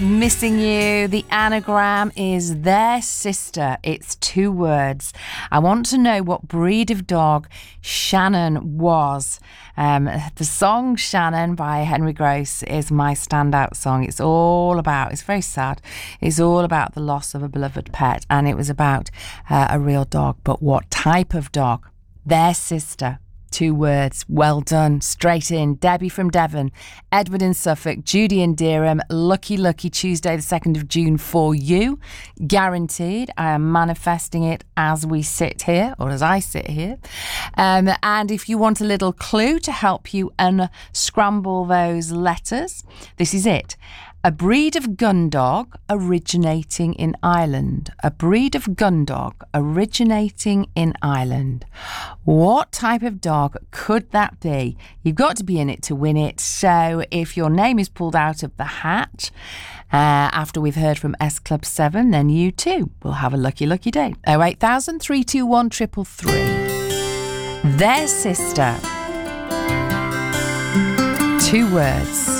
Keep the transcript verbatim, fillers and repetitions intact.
Missing You. The anagram is their sister. It's two words. I want to know what breed of dog Shannon was. Um, the song Shannon by Henry Gross is my standout song. It's all about, it's very sad, it's all about the loss of a beloved pet, and it was about uh, a real dog. But what type of dog? Their sister. Two words. Well done. Straight in. Debbie from Devon, Edward in Suffolk, Judy in Dereham. Lucky, lucky Tuesday the second of June for you. Guaranteed. I am manifesting it as we sit here, or as I sit here. Um, and if you want a little clue to help you unscramble those letters, this is it. A breed of gun dog originating in Ireland. A breed of gun dog originating in Ireland. What type of dog could that be? You've got to be in it to win it. So if your name is pulled out of the hat uh, after we've heard from S Club seven, then you too will have a lucky, lucky day. oh eight thousand, three two one, three three three. Their sister. Two words.